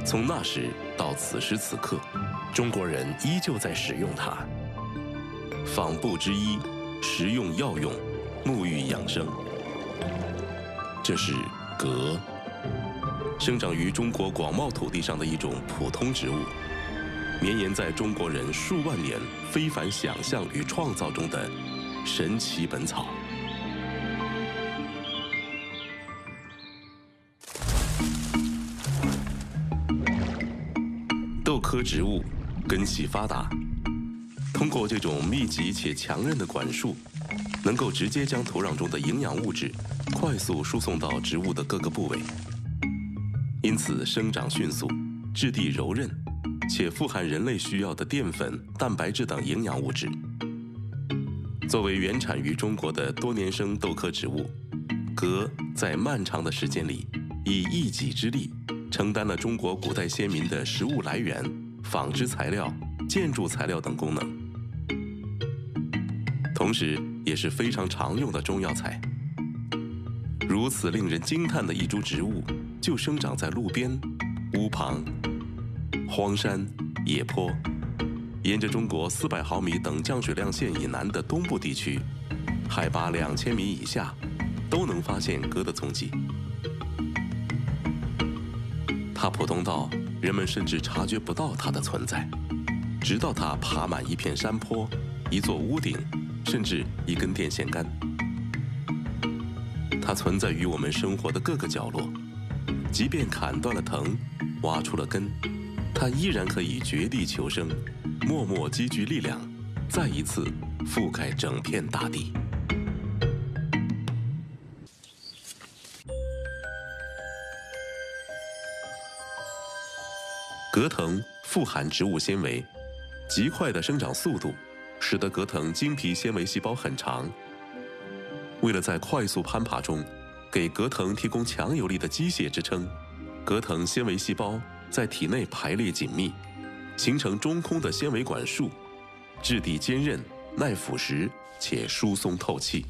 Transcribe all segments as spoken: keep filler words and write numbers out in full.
从那时到此时此刻，中国人依旧在使用它。纺布之衣，食用药用，沐浴养生。这是葛，生长于中国广袤土地上的一种普通植物，绵延在中国人数万年非凡想象与创造中的神奇本草。豆科植物根系发达，通过这种密集且强韧的管束，能够直接将土壤中的营养物质快速输送到植物的各个部位，因此生长迅速，质地柔韧，且富含人类需要的淀粉、蛋白质等营养物质。作为原产于中国的多年生豆科植物，葛在漫长的时间里，以一己之力承担了中国古代先民的食物来源、纺织材料、建筑材料等功能，同时也是非常常用的中药材。如此令人惊叹的一株植物，就生长在路边、屋旁、荒山、野坡，沿着中国四百毫米等降水量线以南的东部地区，海拔两千米以下，都能发现葛的踪迹。它普通到人们甚至察觉不到它的存在，直到它爬满一片山坡、一座屋顶，甚至一根电线杆。它存在于我们生活的各个角落，即便砍断了藤，挖出了根，它依然可以绝地求生，默默积聚力量，再一次覆盖整片大地。葛藤富含植物纤维，极快的生长速度使得葛藤经皮纤维细胞很长。为了在快速攀爬中给葛藤提供强有力的机械支撑，葛藤纤维细胞在体内排列紧密，形成中空的纤维管束，质地坚韧、耐腐蚀且疏松透气。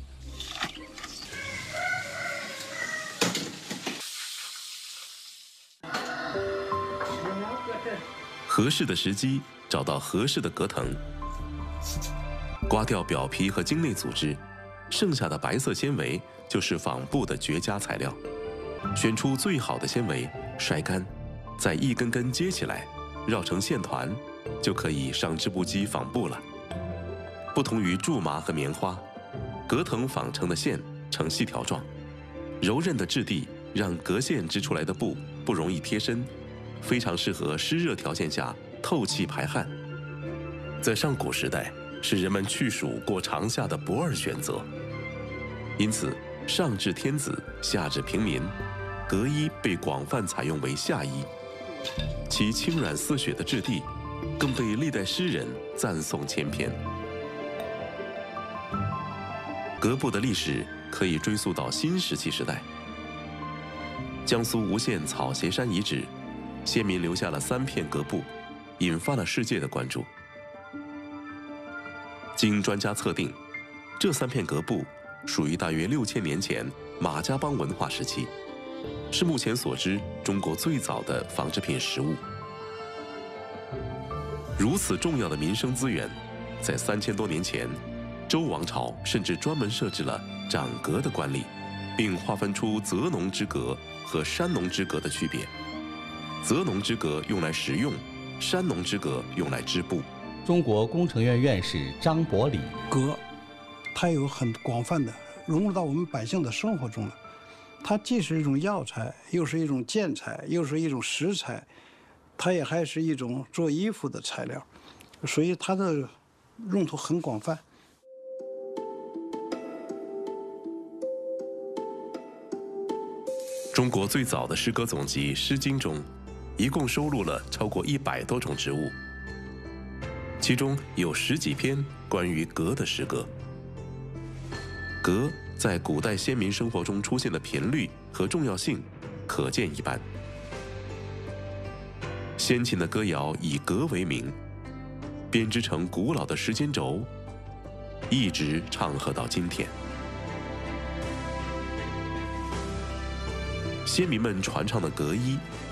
合适的时机，找到合适的葛藤，刮掉表皮和茎内组织，剩下的白色纤维就是纺布的绝佳材料。选出最好的纤维，晒干，再一根根接起来，绕成线团，就可以上织布机纺布了。不同于苎麻和棉花，葛藤纺成的线呈细条状，柔韧的质地让葛线织出来的布不容易贴身，非常适合湿热条件下透气排汗。在上古时代，是人们去暑过长夏的不二选择，因此上至天子，下至平民，葛衣被广泛采用为夏衣，其轻软似雪的质地更被历代诗人赞颂千篇。葛布的历史可以追溯到新石器时代，江苏吴县草鞋山遗址，先民留下了三片葛布，引发了世界的关注。经专家测定，这三片葛布属于大约六千年前马家浜文化时期，是目前所知中国最早的纺织品实物。如此重要的民生资源，在三千多年前，周王朝甚至专门设置了长葛的官吏，并划分出泽农之葛和山农之葛的区别。泽农之葛用来食用，山农之葛用来织布。 中国工程院院士张伯礼， 葛，它有很广泛的融入到我们百姓的生活中了。它既是一种药材，又是一种建材，又是一种食材，它也还是一种做衣服的材料，所以它的用途很广泛。 中国最早的诗歌总集《诗经》中，一共收录了超过一百多种植物，其中有十几篇关于葛的诗歌。葛在古代先民生活中出现的频率和重要性可见一斑。先秦的歌谣以葛为名，编织成古老的时间轴，一直唱和到今天。先民们传唱的葛衣